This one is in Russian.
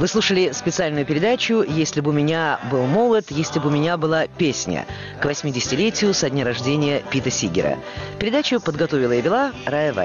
Вы слушали специальную передачу «Если бы у меня был молот, если бы у меня была песня» к 80-летию со дня рождения Пита Сигера. Передачу подготовила и вела Рая Вайс.